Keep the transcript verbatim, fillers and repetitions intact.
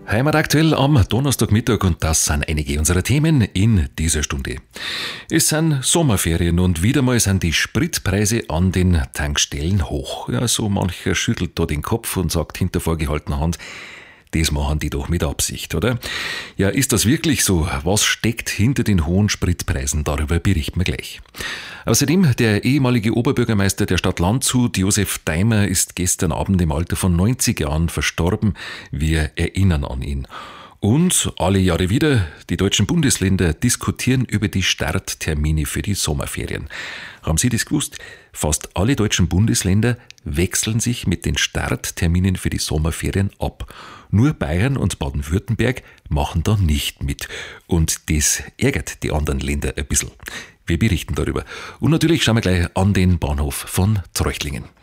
Heimat aktuell am Donnerstagmittag und das sind einige unserer Themen in dieser Stunde. Es sind Sommerferien und wieder mal sind die Spritpreise an den Tankstellen hoch. Ja, so mancher schüttelt da den Kopf und sagt hinter vorgehaltener Hand, das machen die doch mit Absicht, oder? Ja, ist das wirklich so? Was steckt hinter den hohen Spritpreisen? Darüber berichten wir gleich. Außerdem, der ehemalige Oberbürgermeister der Stadt Landshut, Josef Daimer, ist gestern Abend im Alter von neunzig Jahren verstorben. Wir erinnern an ihn. Und alle Jahre wieder, die deutschen Bundesländer diskutieren über die Starttermine für die Sommerferien. Haben Sie das gewusst? Fast alle deutschen Bundesländer wechseln sich mit den Startterminen für die Sommerferien ab. Nur Bayern und Baden-Württemberg machen da nicht mit. Und das ärgert die anderen Länder ein bisschen. Wir berichten darüber. Und natürlich schauen wir gleich an den Bahnhof von Treuchtlingen.